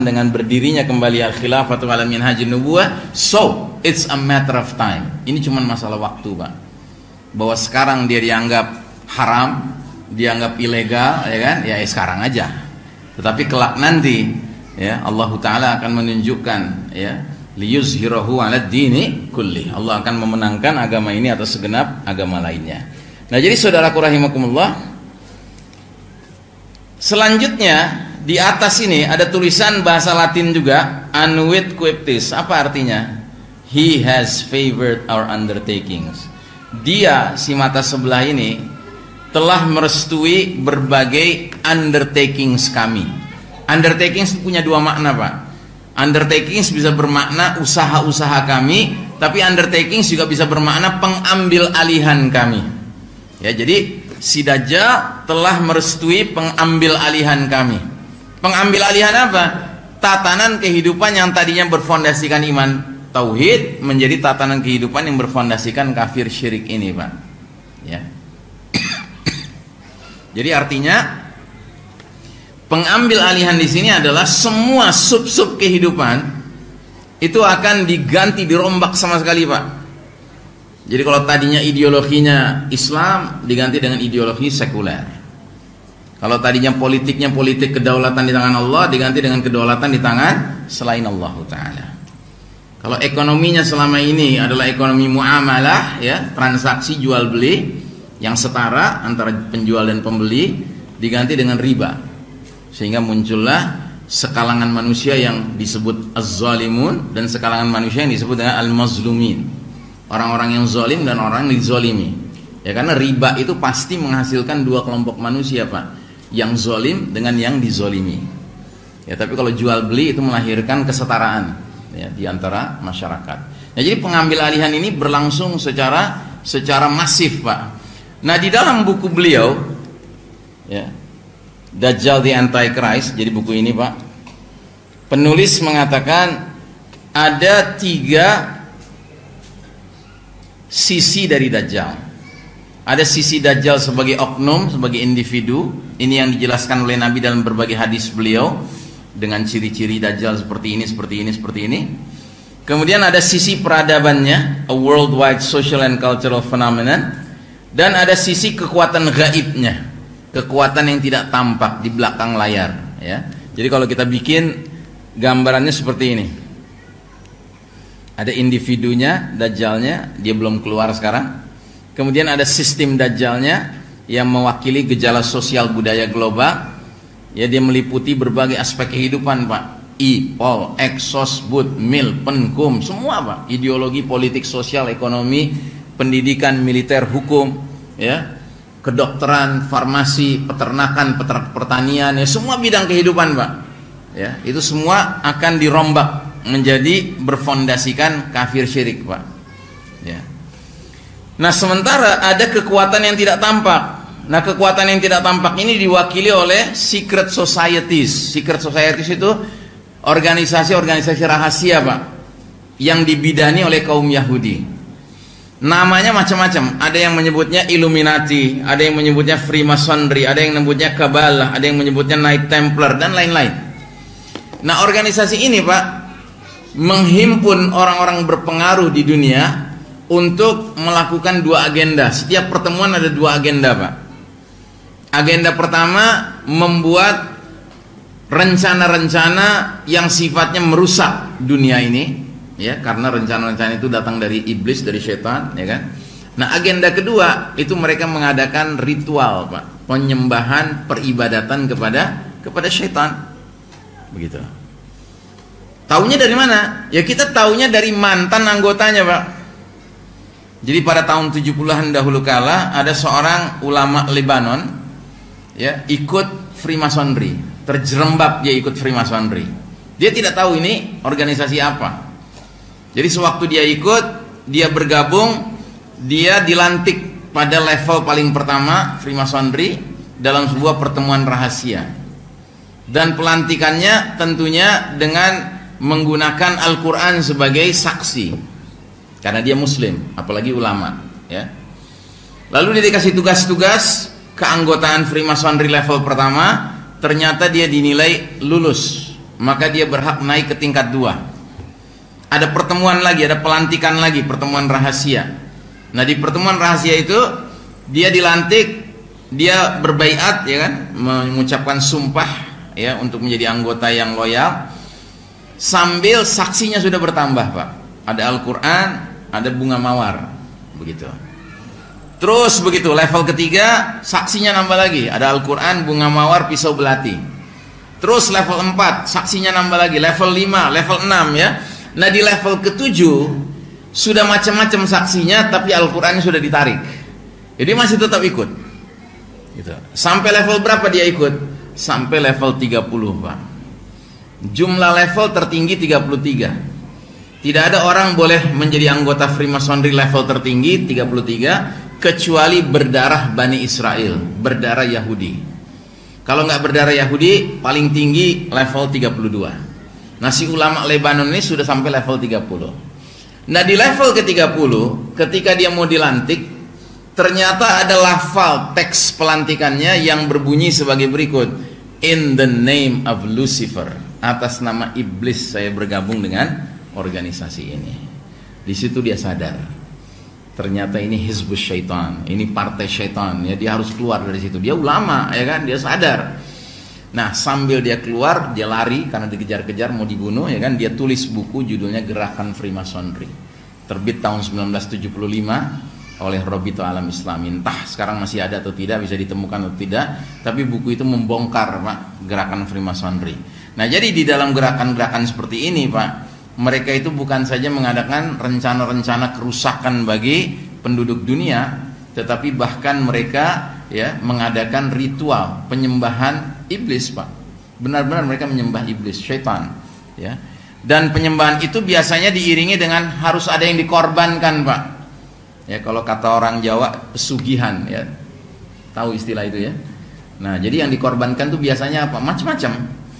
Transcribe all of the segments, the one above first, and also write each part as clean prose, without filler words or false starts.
dengan berdirinya kembali al-khilafatu ala minhajin nubuwah, so it's a matter of time. Ini cuma masalah waktu, Pak. Bahwa sekarang dia dianggap haram, dianggap ilegal, ya kan? Ya sekarang aja. Tetapi kelak nanti, ya Allah Taala akan menunjukkan, ya, liyuzhirahu 'alad dini kulli. Allah akan memenangkan agama ini atas segenap agama lainnya. Nah, jadi saudaraku rahimakumullah, selanjutnya di atas ini ada tulisan bahasa Latin juga, Annuit Quiptis. Apa artinya? He has favored our undertakings. Dia, si mata sebelah ini, telah merestui berbagai undertakings kami. Undertakings punya dua makna, Pak. Undertakings bisa bermakna usaha-usaha kami, tapi undertakings juga bisa bermakna pengambil alihan kami. Ya, jadi si Dajjal telah merestui pengambil alihan kami. Pengambil alihan apa? Tatanan kehidupan yang tadinya berfondasikan iman tauhid menjadi tatanan kehidupan yang berfondasikan kafir syirik ini, Pak. Ya. Jadi artinya pengambil alihan di sini adalah semua sub-sub kehidupan itu akan diganti, dirombak sama sekali, Pak. Jadi kalau tadinya ideologinya Islam diganti dengan ideologi sekuler. Kalau tadinya politiknya politik kedaulatan di tangan Allah diganti dengan kedaulatan di tangan selain Allah Ta'ala. Kalau ekonominya selama ini adalah ekonomi muamalah, ya, transaksi jual beli yang setara antara penjual dan pembeli, diganti dengan riba. Sehingga muncullah sekalangan manusia yang disebut az-zalimun dan sekalangan manusia yang disebut dengan al-mazlumin. Orang-orang yang zalim dan orang yang dizalimi. Ya, karena riba itu pasti menghasilkan dua kelompok manusia, Pak. Yang zalim dengan yang dizalimi. Ya, tapi kalau jual beli itu melahirkan kesetaraan, ya, di antara masyarakat. Nah, jadi pengambil alihan ini berlangsung secara masif, Pak. Nah, di dalam buku beliau, ya, Dajjal the Antichrist, jadi buku ini, Pak, penulis mengatakan ada 3 sisi dari Dajjal. Ada sisi Dajjal sebagai oknum, sebagai individu. Ini yang dijelaskan oleh Nabi dalam berbagai hadis beliau, dengan ciri-ciri Dajjal seperti ini, seperti ini, seperti ini. Kemudian ada sisi peradabannya, a worldwide social and cultural phenomenon. Dan ada sisi kekuatan gaibnya, kekuatan yang tidak tampak di belakang layar, ya. Jadi kalau kita bikin gambarannya seperti ini. Ada individunya, Dajjalnya, dia belum keluar sekarang. Kemudian ada sistem Dajjalnya yang mewakili gejala sosial budaya global. Ya, dia meliputi berbagai aspek kehidupan, Pak. Pol, eksos, bud, mil, penkum, semua, Pak. Ideologi, politik, sosial, ekonomi, pendidikan, militer, hukum, ya, kedokteran, farmasi, peternakan, pertanian, ya, semua bidang kehidupan, Pak. Ya, itu semua akan dirombak menjadi berfondasikan kafir syirik, Pak. Ya. Nah, sementara ada kekuatan yang tidak tampak. Nah, kekuatan yang tidak tampak ini diwakili oleh secret societies. Secret societies itu organisasi-organisasi rahasia, Pak, yang dibidani oleh kaum Yahudi. Namanya macam-macam. Ada yang menyebutnya Illuminati, ada yang menyebutnya Freemasonry, ada yang menyebutnya Kabbalah, ada yang menyebutnya Knight Templar, dan lain-lain. Nah, organisasi ini, Pak, menghimpun orang-orang berpengaruh di dunia untuk melakukan 2 agenda. Setiap pertemuan ada 2 agenda, Pak. Agenda pertama, membuat rencana-rencana yang sifatnya merusak dunia ini, ya, karena rencana-rencana itu datang dari iblis, dari setan, ya kan. Nah, agenda kedua itu mereka mengadakan ritual, Pak, penyembahan, peribadatan kepada setan. Begitu. Taunya dari mana? Ya, kita taunya dari mantan anggotanya, Pak. Jadi pada tahun 70-an dahulu kala ada seorang ulama Lebanon, ya, ikut Freemasonry, terjerembab dia ikut Freemasonry. Dia tidak tahu ini organisasi apa. Jadi sewaktu dia ikut, dia bergabung, dia dilantik pada level paling pertama Freemasonry dalam sebuah pertemuan rahasia. Dan pelantikannya tentunya dengan menggunakan Al-Quran sebagai saksi. Karena dia muslim, apalagi ulama, ya. Lalu dia dikasih tugas-tugas keanggotaan Freemasonry level pertama. Ternyata dia dinilai lulus maka dia berhak naik ke tingkat 2. Ada pertemuan lagi, ada pelantikan lagi, pertemuan rahasia. Nah, di pertemuan rahasia itu dia dilantik, dia berbaiat, ya kan, mengucapkan sumpah, ya, untuk menjadi anggota yang loyal. Sambil saksinya sudah bertambah, Pak. Ada Al-Quran, ada bunga mawar, begitu. Terus begitu, level ketiga saksinya nambah lagi, ada Al-Quran, bunga mawar, pisau belati. Terus level 4 saksinya nambah lagi, level 5, level 6, ya. Nah, di level ke-7 sudah macam-macam saksinya, tapi Al-Qurannya sudah ditarik. Jadi masih tetap ikut. Gitu. Sampai level berapa dia ikut? Sampai level 30, Pak. Jumlah level tertinggi 33. Tidak ada orang boleh menjadi anggota Freemasonry level tertinggi 33 kecuali berdarah Bani Israel, berdarah Yahudi. Kalau nggak berdarah Yahudi, paling tinggi level 32. Nah, si ulama Lebanon ini sudah sampai level 30. Nah, di level ke-30 ketika dia mau dilantik, ternyata ada lafal teks pelantikannya yang berbunyi sebagai berikut: in the name of Lucifer, atas nama iblis saya bergabung dengan organisasi ini. Di situ dia sadar, ternyata ini hizbus syaitan, ini partai syaitan, ya, dia harus keluar dari situ. Dia ulama, ya kan, dia sadar. Nah, sambil dia keluar, dia lari karena dikejar-kejar mau dibunuh, ya kan, dia tulis buku judulnya Gerakan Freemasonry, terbit tahun 1975 oleh Robito Alam Islam. Entah sekarang masih ada atau tidak, bisa ditemukan atau tidak, tapi buku itu membongkar, Pak, Gerakan Freemasonry. Nah, jadi di dalam gerakan-gerakan seperti ini, Pak, mereka itu bukan saja mengadakan rencana-rencana kerusakan bagi penduduk dunia, tetapi bahkan mereka, ya, mengadakan ritual penyembahan iblis, Pak. Benar-benar mereka menyembah iblis, syaitan, ya. Dan penyembahan itu biasanya diiringi dengan harus ada yang dikorbankan, Pak. Ya, kalau kata orang Jawa, pesugihan, ya. Tahu istilah itu, ya. Nah, jadi yang dikorbankan itu biasanya apa? Macam-macam.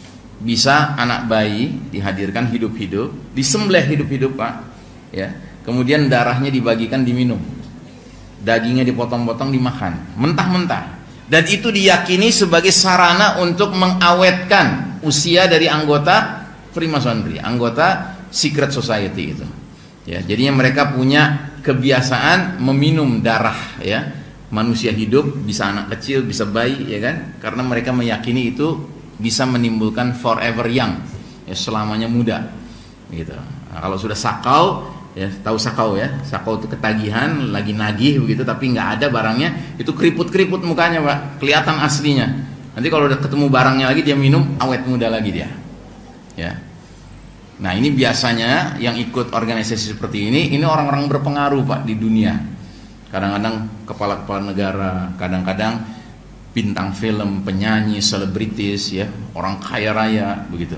Bisa anak bayi dihadirkan hidup-hidup, disembelih hidup-hidup, Pak, ya. Kemudian darahnya dibagikan diminum, dagingnya dipotong-potong dimakan mentah-mentah, dan itu diyakini sebagai sarana untuk mengawetkan usia dari anggota Freemasonry, anggota secret society itu, ya. Jadinya mereka punya kebiasaan meminum darah, ya, manusia hidup, bisa anak kecil, bisa bayi, ya kan, karena mereka meyakini itu bisa menimbulkan forever young, ya, selamanya muda, gitu. Nah, kalau sudah sakau, ya, tahu sakau, ya, sakau itu ketagihan, lagi nagih begitu, tapi nggak ada barangnya, itu keriput-keriput mukanya, Pak, kelihatan aslinya. Nanti kalau udah ketemu barangnya lagi, dia minum, awet muda lagi dia, ya. Nah, ini biasanya yang ikut organisasi seperti ini orang-orang berpengaruh, Pak, di dunia. Kadang-kadang kepala-kepala negara, kadang-kadang bintang film, penyanyi, selebritis, ya, orang kaya raya, begitu.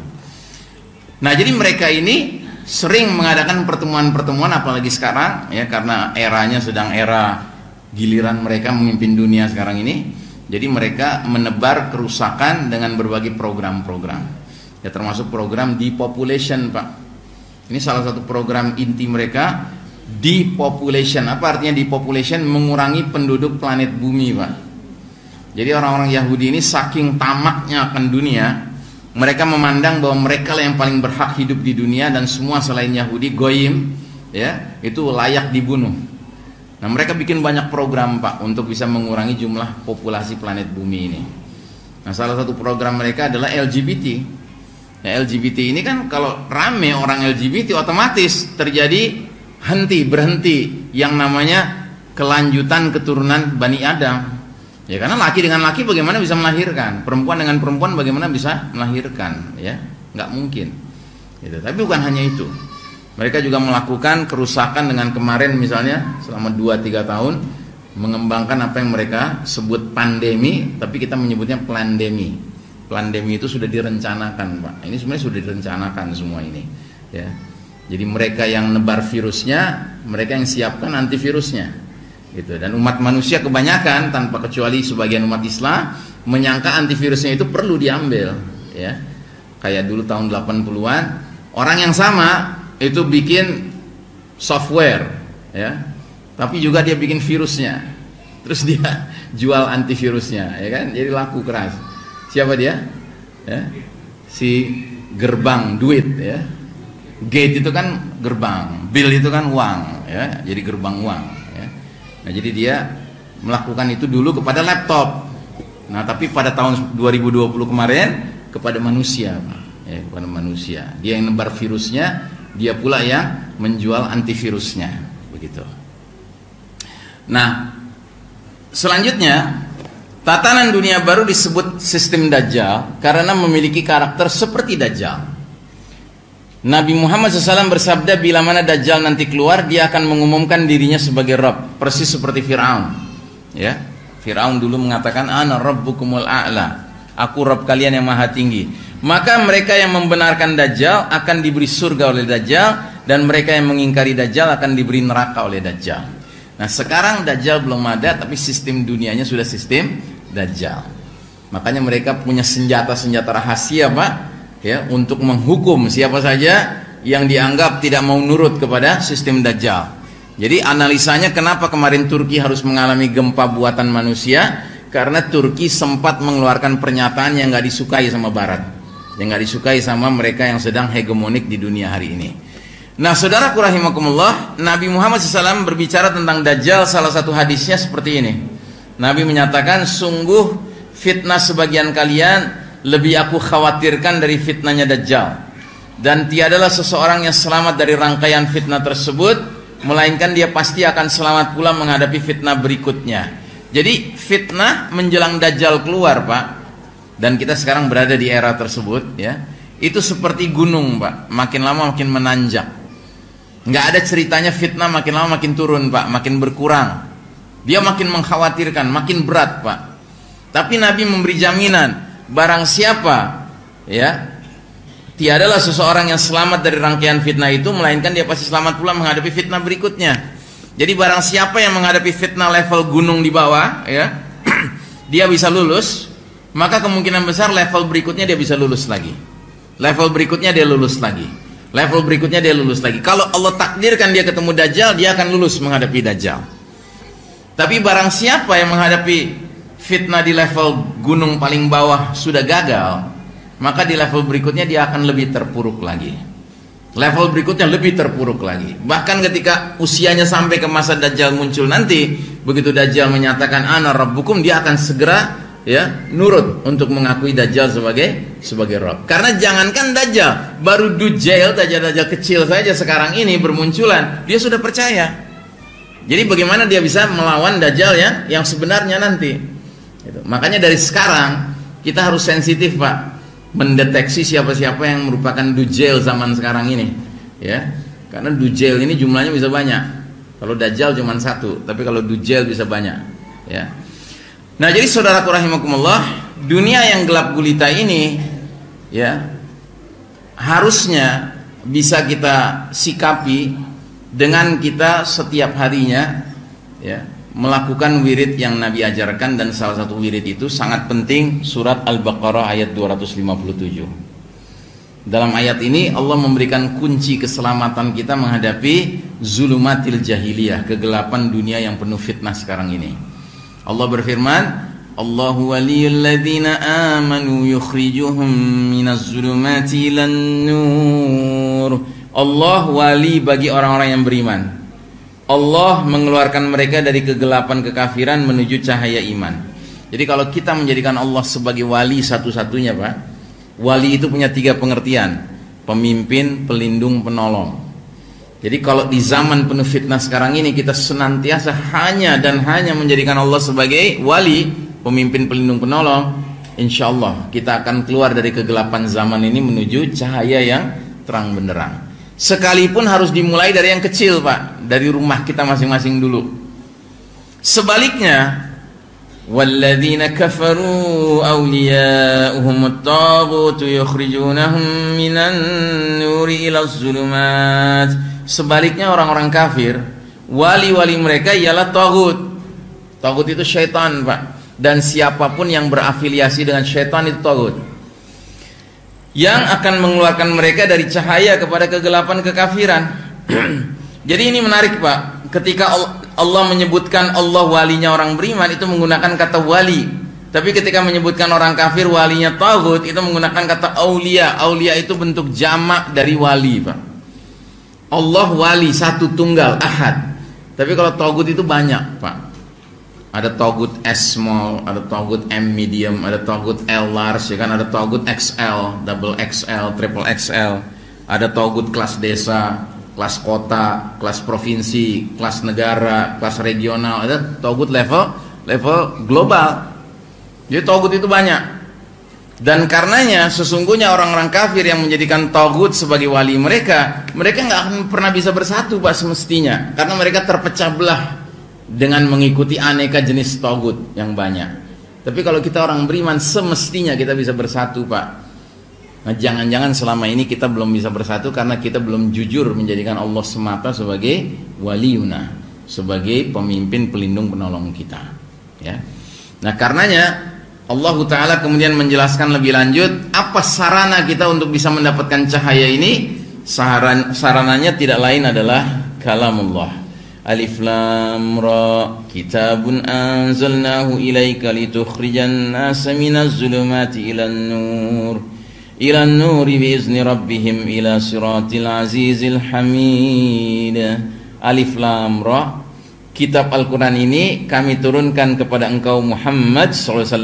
Nah, jadi mereka ini sering mengadakan pertemuan-pertemuan, apalagi sekarang, ya, karena eranya sedang era giliran mereka memimpin dunia sekarang ini. Jadi mereka menebar kerusakan dengan berbagai program-program, ya, termasuk program depopulation, Pak. Ini salah satu program inti mereka, depopulation. Apa artinya depopulation? Mengurangi penduduk planet bumi, Pak. Jadi orang-orang Yahudi ini saking tamaknya akan dunia, mereka memandang bahwa mereka lah yang paling berhak hidup di dunia, dan semua selain Yahudi, goyim, ya, itu layak dibunuh. Nah, mereka bikin banyak program, Pak, untuk bisa mengurangi jumlah populasi planet bumi ini. Nah, salah satu program mereka adalah LGBT. Ya, LGBT ini kan kalau rame orang LGBT, otomatis terjadi berhenti yang namanya kelanjutan keturunan Bani Adam. Ya, karena laki dengan laki bagaimana bisa melahirkan, perempuan dengan perempuan bagaimana bisa melahirkan, ya, nggak mungkin. Gitu. Tapi bukan hanya itu, mereka juga melakukan kerusakan dengan kemarin misalnya selama 2-3 tahun mengembangkan apa yang mereka sebut pandemi, tapi kita menyebutnya plandemi. Plandemi itu sudah direncanakan, Pak. Ini sebenarnya sudah direncanakan semua ini, ya. Jadi mereka yang nebar virusnya, mereka yang siapkan antivirusnya. Gitu. Dan umat manusia kebanyakan tanpa kecuali sebagian umat Islam menyangka antivirusnya itu perlu diambil, ya. Kayak dulu tahun 80-an orang yang sama itu bikin software, ya, tapi juga dia bikin virusnya, terus dia jual antivirusnya, ya kan, jadi laku keras. Siapa dia? Ya? Si gerbang duit ya. Gate itu kan gerbang, bill itu kan uang ya, jadi gerbang uang ya. Nah, jadi dia melakukan itu dulu kepada laptop. Nah, tapi pada tahun 2020 kemarin kepada manusia, ya, kepada manusia. Dia yang nebar virusnya, dia pula yang menjual antivirusnya, begitu. Nah, selanjutnya tatanan dunia baru disebut sistem Dajjal karena memiliki karakter seperti Dajjal. Nabi Muhammad SAW bersabda, bila mana Dajjal nanti keluar, dia akan mengumumkan dirinya sebagai Rabb, persis seperti Fir'aun. Ya, Fir'aun dulu mengatakan, Ana Rabbukumul A'la, aku Rabb kalian yang maha tinggi. Maka mereka yang membenarkan Dajjal akan diberi surga oleh Dajjal, dan mereka yang mengingkari Dajjal akan diberi neraka oleh Dajjal. Nah, sekarang Dajjal belum ada, tapi sistem dunianya sudah sistem Dajjal. Makanya mereka punya senjata-senjata rahasia, Pak, ya, untuk menghukum siapa saja yang dianggap tidak mau nurut kepada sistem Dajjal. Jadi analisanya kenapa kemarin Turki harus mengalami gempa buatan manusia, karena Turki sempat mengeluarkan pernyataan yang nggak disukai sama Barat, yang nggak disukai sama mereka yang sedang hegemonik di dunia hari ini. Nah, saudaraku rahimakumullah, Nabi Muhammad SAW berbicara tentang Dajjal. Salah satu hadisnya seperti ini. Nabi menyatakan, sungguh fitnah sebagian kalian lebih aku khawatirkan dari fitnahnya Dajjal, dan tiadalah seseorang yang selamat dari rangkaian fitnah tersebut, melainkan dia pasti akan selamat pula menghadapi fitnah berikutnya. Jadi fitnah menjelang Dajjal keluar, Pak, dan kita sekarang berada di era tersebut ya, itu seperti gunung, Pak, makin lama makin menanjak. Nggak ada ceritanya fitnah makin lama makin turun, Pak, makin berkurang. Dia makin mengkhawatirkan, makin berat, Pak. Tapi Nabi memberi jaminan, barang siapa ya, tiadalah seseorang yang selamat dari rangkaian fitnah itu, melainkan dia pasti selamat pula menghadapi fitnah berikutnya. Jadi barang siapa yang menghadapi fitnah level gunung di bawah ya, dia bisa lulus, maka kemungkinan besar level berikutnya dia bisa lulus lagi. Level berikutnya dia lulus lagi. Level berikutnya dia lulus lagi. Kalau Allah takdirkan dia ketemu Dajjal, dia akan lulus menghadapi Dajjal. Tapi barang siapa yang menghadapi fitnah di level gunung paling bawah sudah gagal, maka di level berikutnya dia akan lebih terpuruk lagi. Level berikutnya lebih terpuruk lagi. Bahkan ketika usianya sampai ke masa Dajjal muncul nanti, begitu Dajjal menyatakan Ana Rabbukum, dia akan segera ya nurut untuk mengakui Dajjal sebagai Rabb. Karena jangankan Dajjal, baru Dujjal, Dajjal kecil saja sekarang ini bermunculan, dia sudah percaya. Jadi bagaimana dia bisa melawan Dajjal ya yang sebenarnya nanti? Gitu. Makanya dari sekarang kita harus sensitif, Pak, mendeteksi siapa-siapa yang merupakan Dujjal zaman sekarang ini ya. Karena Dujjal ini jumlahnya bisa banyak. Kalau Dajjal cuma satu, tapi kalau Dujjal bisa banyak ya. Nah, jadi saudaraku rahimakumullah, dunia yang gelap gulita ini ya harusnya bisa kita sikapi dengan kita setiap harinya ya melakukan wirid yang Nabi ajarkan, dan salah satu wirid itu sangat penting, surat Al-Baqarah ayat 257. Dalam ayat ini Allah memberikan kunci keselamatan kita menghadapi zulumatil jahiliyah, kegelapan dunia yang penuh fitnah sekarang ini. Allah berfirman, Allahu waliyul ladzina amanu yukhrijuhum minaz zulumati ilan nur. Allah wali bagi orang-orang yang beriman. Allah mengeluarkan mereka dari kegelapan kekafiran menuju cahaya iman. Jadi kalau kita menjadikan Allah sebagai wali satu-satunya, Pak, wali itu punya 3 pengertian: pemimpin, pelindung, penolong. Jadi kalau di zaman penuh fitnah sekarang ini kita senantiasa hanya dan hanya menjadikan Allah sebagai wali, pemimpin, pelindung, penolong, insya Allah kita akan keluar dari kegelapan zaman ini menuju cahaya yang terang benderang. Sekalipun harus dimulai dari yang kecil, Pak, dari rumah kita masing-masing dulu. Sebaliknya, walladzina kafaru awliya'uhumut taghut yukhrijunahum minan nuri ilaz zulumat. Sebaliknya orang-orang kafir, wali-wali mereka ialah taghut. Taghut itu syaitan, Pak. Dan siapapun yang berafiliasi dengan syaitan itu taghut, yang akan mengeluarkan mereka dari cahaya kepada kegelapan kekafiran. Jadi ini menarik, Pak. Ketika Allah menyebutkan Allah walinya orang beriman, itu menggunakan kata wali. Tapi ketika menyebutkan orang kafir walinya tagut, itu menggunakan kata aulia. Aulia itu bentuk jamak dari wali, Pak. Allah wali satu tunggal ahad. Tapi kalau tagut itu banyak, Pak. Ada tagut S small, ada tagut M medium, ada tagut L large, ya kan? Ada tagut XL, double XL, triple XL. Ada tagut kelas desa, kelas kota, kelas provinsi, kelas negara, kelas regional. Ada tagut level global. Jadi tagut itu banyak. Dan karenanya sesungguhnya orang-orang kafir yang menjadikan tagut sebagai wali mereka nggak akan pernah bisa bersatu, Pak, semestinya. Karena mereka terpecah belah dengan mengikuti aneka jenis tagut yang banyak. Tapi kalau kita orang beriman semestinya kita bisa bersatu, Pak. Nah, jangan-jangan selama ini kita belum bisa bersatu karena kita belum jujur menjadikan Allah semata sebagai waliuna, sebagai pemimpin, pelindung, penolong kita, ya. Nah, karenanya Allah Ta'ala kemudian menjelaskan lebih lanjut apa sarana kita untuk bisa mendapatkan cahaya ini. Sarananya tidak lain adalah kalamullah. Alif Lam Ra, kitabun anzalnahu ilaika litukhrijan nasa minaz zulumati ilan nuri biizni rabbihim ila siratil azizil hamid. Alif Lam Ra, kitab Al-Quran ini kami turunkan kepada engkau Muhammad SAW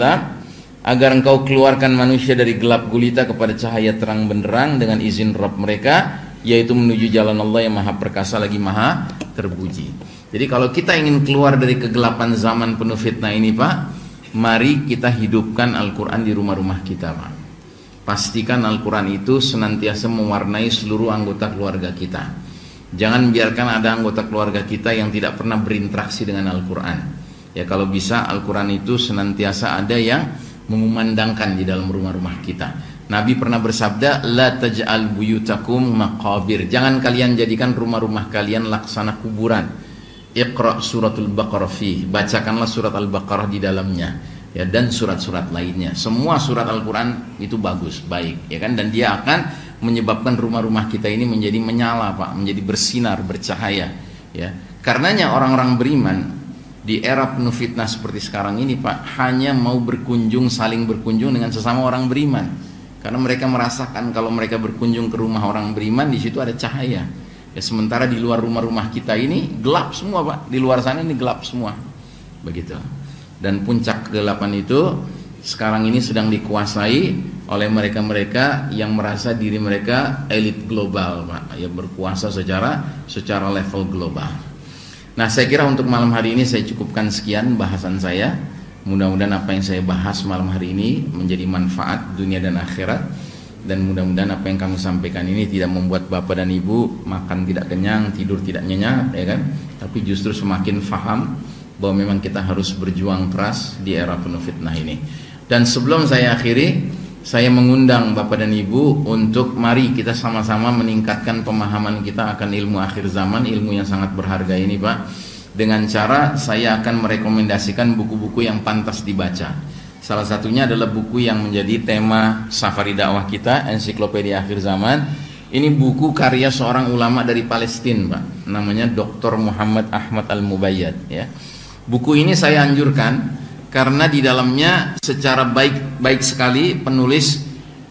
agar engkau keluarkan manusia dari gelap gulita kepada cahaya terang benderang dengan izin Rabb mereka, yaitu menuju jalan Allah yang maha perkasa lagi maha terpuji. Jadi kalau kita ingin keluar dari kegelapan zaman penuh fitnah ini, Pak, mari kita hidupkan Al-Quran di rumah-rumah kita, Pak. Pastikan Al-Quran itu senantiasa mewarnai seluruh anggota keluarga kita. Jangan biarkan ada anggota keluarga kita yang tidak pernah berinteraksi dengan Al-Quran. Ya, kalau bisa Al-Quran itu senantiasa ada yang mengumandangkan di dalam rumah-rumah kita. Nabi pernah bersabda, la taj'al buyutakum maqabir. Jangan kalian jadikan rumah-rumah kalian laksana kuburan. Iqra suratul Baqarah fi. Bacakanlah surat Al-Baqarah di dalamnya. Ya, dan surat-surat lainnya. Semua surat Al-Quran itu bagus, baik, ya kan? Dan dia akan menyebabkan rumah-rumah kita ini menjadi menyala, Pak, menjadi bersinar, bercahaya, ya. Karenanya orang-orang beriman di era penuh fitnah seperti sekarang ini, Pak, hanya mau berkunjung, saling berkunjung dengan sesama orang beriman. Karena mereka merasakan kalau mereka berkunjung ke rumah orang beriman, di situ ada cahaya. Ya, sementara di luar rumah-rumah kita ini gelap semua, Pak. Di luar sana ini gelap semua. Begitu. Dan puncak kegelapan itu sekarang ini sedang dikuasai oleh mereka-mereka yang merasa diri mereka elit global, Pak, ya, berkuasa secara level global. Nah, saya kira untuk malam hari ini saya cukupkan sekian bahasan saya. Mudah-mudahan apa yang saya bahas malam hari ini menjadi manfaat dunia dan akhirat, dan mudah-mudahan apa yang kami sampaikan ini tidak membuat bapak dan ibu makan tidak kenyang, tidur tidak nyenyak, ya kan? Tapi justru semakin faham bahwa memang kita harus berjuang keras di era penuh fitnah ini. Dan sebelum saya akhiri, saya mengundang Bapak dan Ibu untuk mari kita sama-sama meningkatkan pemahaman kita akan ilmu akhir zaman, ilmu yang sangat berharga ini, Pak. Dengan cara saya akan merekomendasikan buku-buku yang pantas dibaca. Salah satunya adalah buku yang menjadi tema safari dakwah kita, Ensiklopedia Akhir Zaman. Ini buku karya seorang ulama dari Palestina, Pak. Namanya Dr. Muhammad Ahmad Al-Mubayyad, ya. Buku ini saya anjurkan karena di dalamnya secara baik sekali penulis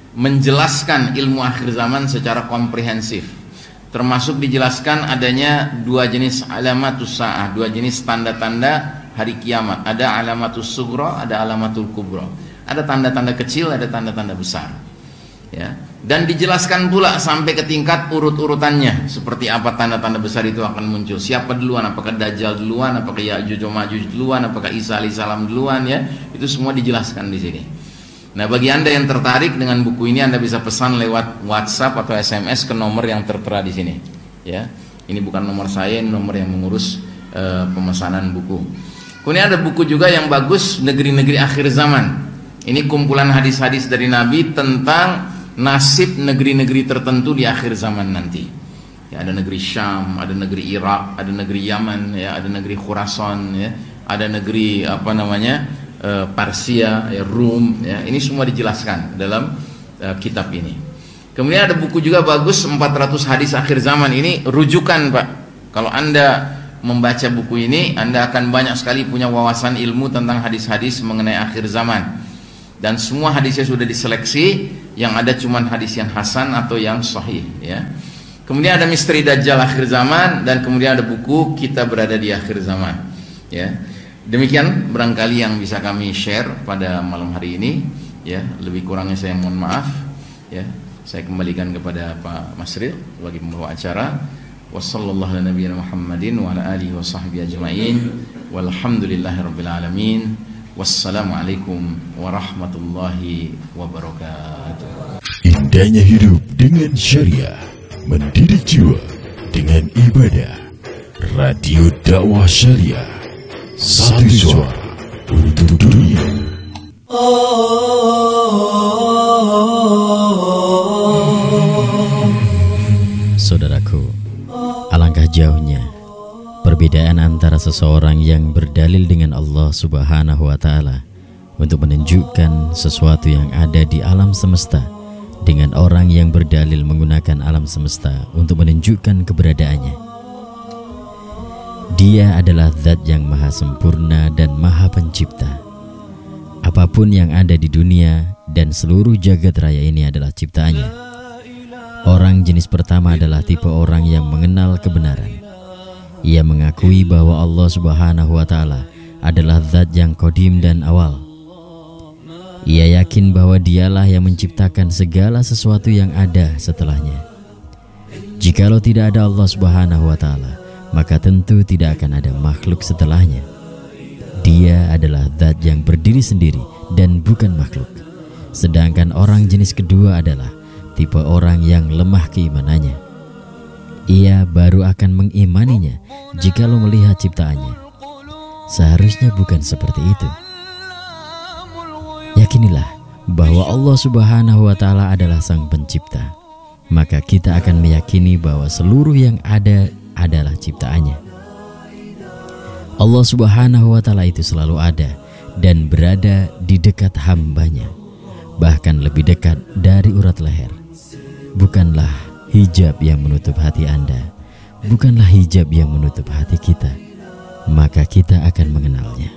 menjelaskan ilmu akhir zaman secara komprehensif. Termasuk dijelaskan adanya dua jenis alamatus sa'ah, dua jenis tanda-tanda hari kiamat. Ada alamatus sughra, ada alamatul kubra. Ada tanda-tanda kecil, ada tanda-tanda besar. Ya. Dan dijelaskan pula sampai ke tingkat urut-urutannya, seperti apa tanda-tanda besar itu akan muncul, siapa duluan, apakah Dajjal duluan, apakah Ya'juj wa Ma'juj duluan, apakah Isa alaihissalam duluan, ya. Itu semua dijelaskan di sini. Nah, bagi Anda yang tertarik dengan buku ini, Anda bisa pesan lewat WhatsApp atau SMS ke nomor yang tertera di sini, ya. Ini bukan nomor saya, ini nomor yang mengurus pemesanan buku. Kemudian ada buku juga yang bagus, Negeri-negeri Akhir Zaman. Ini kumpulan hadis-hadis dari Nabi tentang nasib negeri-negeri tertentu di akhir zaman nanti. Ya, ada negeri Syam, ada negeri Irak, ada negeri Yaman, ya, ada negeri Khurasan, ya, ada negeri Parsia, ya, Rum, ya. Ini semua dijelaskan dalam kitab ini. Kemudian ada buku juga bagus 400 hadis akhir zaman. Ini rujukan, Pak. Kalau Anda membaca buku ini, Anda akan banyak sekali punya wawasan ilmu tentang hadis-hadis mengenai akhir zaman. Dan semua hadisnya sudah diseleksi, yang ada cuman hadis yang hasan atau yang sahih, ya. Kemudian ada misteri Dajjal akhir zaman, dan kemudian ada buku Kita Berada di Akhir Zaman, ya. Demikian barangkali yang bisa kami share pada malam hari ini, ya. Lebih kurangnya saya mohon maaf, ya. Saya kembalikan kepada Pak Masril sebagai pembawa acara. Wassallallahu ala nabiyina Muhammadin wa ala alihi wa sahbihi ajma'in. Walhamdulillahirabbil alamin. Wassalamualaikum warahmatullahi wabarakatuh. Indahnya hidup dengan syariah, mendidik jiwa dengan ibadah. Radio Dakwah Syariah, satu suara untuk dunia. Saudaraku, alangkah jauhnya perbedaan antara seseorang yang berdalil dengan Allah Subhanahu wa Ta'ala untuk menunjukkan sesuatu yang ada di alam semesta dengan orang yang berdalil menggunakan alam semesta untuk menunjukkan keberadaannya. Dia adalah zat yang maha sempurna dan maha pencipta. Apapun yang ada di dunia dan seluruh jagat raya ini adalah ciptaannya. Orang jenis pertama adalah tipe orang yang mengenal kebenaran. Ia mengakui bahwa Allah Subhanahu wa Ta'ala adalah zat yang qadim dan awal. Ia yakin bahwa dialah yang menciptakan segala sesuatu yang ada setelahnya. Jikalau tidak ada Allah Subhanahu wa Ta'ala, maka tentu tidak akan ada makhluk setelahnya. Dia adalah zat yang berdiri sendiri dan bukan makhluk. Sedangkan orang jenis kedua adalah tipe orang yang lemah keimanannya. Ia baru akan mengimaninya jikalau melihat ciptaannya. Seharusnya bukan seperti itu. Yakinilah bahwa Allah Subhanahu wa Ta'ala adalah Sang Pencipta. Maka kita akan meyakini bahwa seluruh yang ada adalah ciptaannya. Allah Subhanahu wa Ta'ala itu selalu ada dan berada di dekat hambanya, bahkan lebih dekat dari urat leher. Bukanlah hijab yang menutup hati Anda, bukanlah hijab yang menutup hati kita, maka kita akan mengenalnya.